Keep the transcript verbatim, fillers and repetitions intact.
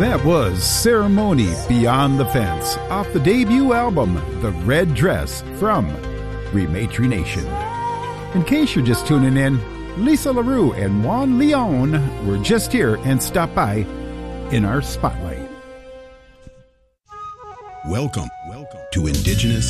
That was Ceremony Beyond the Fence off the debut album, The Red Dress, from Rematry Nation. In case you're just tuning in, Lisa LaRue and Juan Leon were just here and stopped by in our spotlight. Welcome, welcome to Indigenous